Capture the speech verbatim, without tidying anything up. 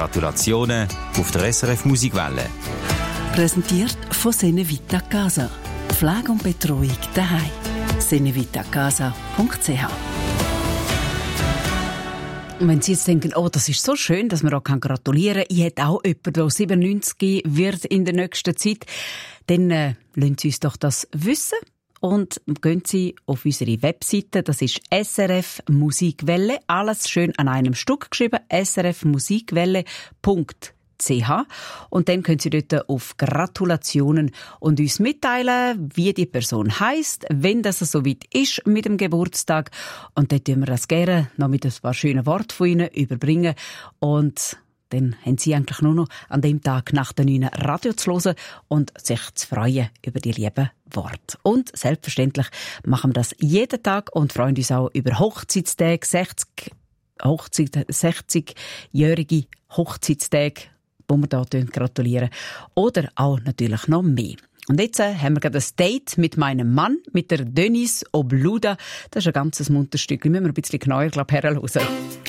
Gratulationen auf der S R F Musikwelle. Präsentiert von Senevita Casa. Pflege und Betreuung daheim. senevitacasa punkt c h. Wenn Sie jetzt denken, oh, das ist so schön, dass man auch gratulieren kann, ich hätte auch jemanden, der siebenundneunzig wird in der nächsten Zeit, dann äh, lassen Sie uns doch das wissen und gehen Sie auf unsere Webseite, das ist S R F Musikwelle, alles schön an einem Stück geschrieben, s r f musikwelle punkt c h, und dann können Sie dort auf Gratulationen und uns mitteilen, wie die Person heisst, wenn das so weit ist mit dem Geburtstag, und dann tun wir das gerne noch mit ein paar schönen Worten von Ihnen überbringen, und dann haben Sie eigentlich nur noch an dem Tag nach der neuen Radio zu hören und sich zu freuen über die lieben Worte. Und selbstverständlich machen wir das jeden Tag und freuen uns auch über Hochzeitstage, sechzig Hochzeit, sechzigjährige Hochzeitstage, wo wir da gratulieren. Oder auch natürlich noch mehr. Und jetzt äh, haben wir gerade ein Date mit meinem Mann, mit der Denise Obluda. Das ist ein ganzes Munterstück. Müssen wir ein bisschen genauer, glaube ich, herhören.